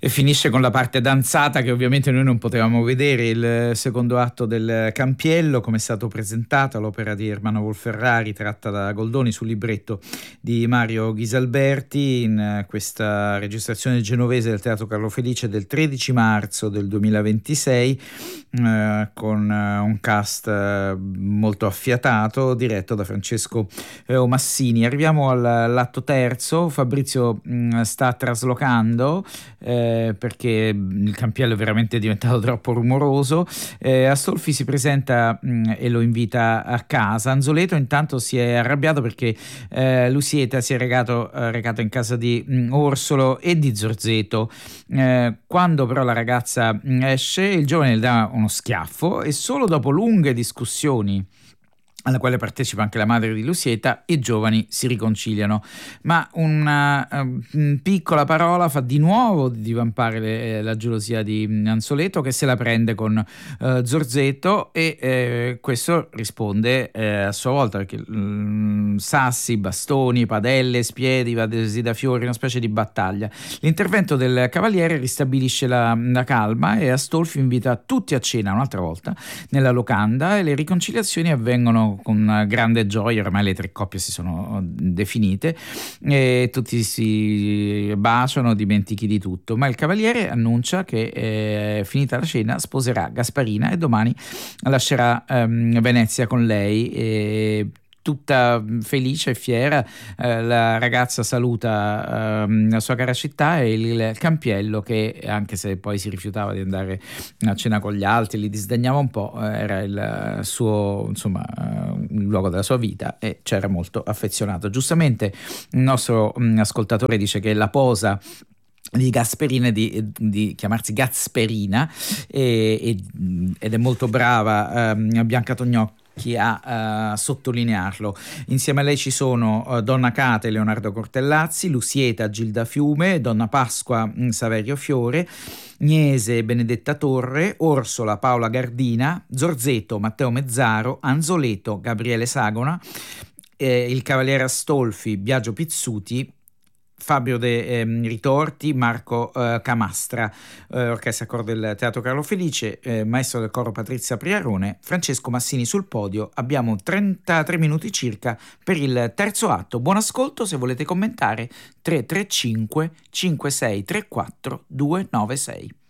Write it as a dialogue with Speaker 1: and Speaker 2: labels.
Speaker 1: E finisce con la parte danzata che ovviamente noi non potevamo vedere, il secondo atto del Campiello, come è stato presentato, l'opera di Ermanno Wolferrari tratta da Goldoni sul libretto di Mario Ghisalberti, in questa registrazione genovese del Teatro Carlo Felice del 13 marzo del 2026, con un cast molto affiatato, diretto da Francesco Massini. Arriviamo all'atto terzo. Fabrizio sta traslocando perché il Campiello è veramente diventato troppo rumoroso. Astolfi si presenta e lo invita a casa. Anzoleto intanto si è arrabbiato perché Lusieta si è recato in casa di Orsolo e di Zorzeto. Quando però la ragazza esce, il giovane le dà uno schiaffo e solo dopo lunghe discussioni, alla quale partecipa anche la madre di Lusieta, i giovani si riconciliano. Ma una piccola parola fa di nuovo divampare la gelosia di Anzoleto, che se la prende con Zorzeto, e questo risponde a sua volta, perché sassi, bastoni, padelle, spiedi, vadesi da fiori, una specie di battaglia. L'intervento del cavaliere ristabilisce la calma e Astolfi invita tutti a cena un'altra volta nella locanda, e le riconciliazioni avvengono con grande gioia. Ormai le tre coppie si sono definite e tutti si baciano, dimentichi di tutto, ma il cavaliere annuncia che finita la cena sposerà Gasparina e domani lascerà Venezia con lei. Tutta felice e fiera, la ragazza saluta la sua cara città, e il Campiello, che anche se poi si rifiutava di andare a cena con gli altri, li disdegnava un po', era il suo, insomma, il luogo della sua vita, e c'era molto affezionato. Giustamente il nostro ascoltatore dice che la posa di Gasperina di chiamarsi Gasperina, ed è molto brava Bianca Tognocchi a sottolinearlo. Insieme a lei ci sono Donna Cate, Leonardo Cortellazzi, Lusieta, Gilda Fiume, Donna Pasqua, Saverio Fiore, Gnese, Benedetta Torre, Orsola, Paola Gardina, Zorzeto, Matteo Mezzaro, Anzoleto, Gabriele Sagona, il Cavaliere Astolfi, Biagio Pizzuti, Fabio De Ritorti, Marco Camastra, orchestra coro del Teatro Carlo Felice, maestro del coro Patrizia Priarone, Francesco Massini sul podio. Abbiamo 33 minuti circa per il terzo atto. Buon ascolto. Se volete commentare, 335 5634 296.